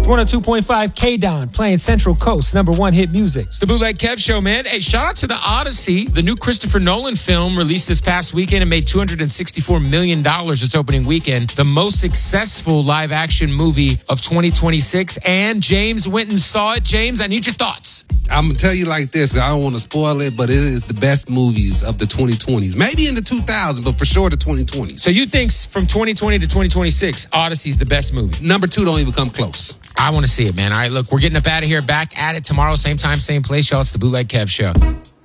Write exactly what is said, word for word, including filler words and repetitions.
one oh two point five K-Don playing Central Coast number one hit music. It's the Bootleg Kev Show, man. Hey, shout out to The Odyssey. The new Christopher Nolan film released this past weekend and made two hundred sixty-four million dollars its opening weekend. The most successful live-action movie of twenty twenty-six. And James went and saw it. James, I need your thoughts. I'm going to tell you like this. I don't want to spoil it, but it is the best movies of the twenty twenties. Maybe in the two thousands, but for sure the twenty twenties. So you think from twenty twenty to twenty twenty-six, Odyssey's the best movie? Number two don't even come close. I want to see it, man. All right, look, we're getting up out of here. Back at it tomorrow, same time, same place, y'all. It's the Bootleg Kev Show.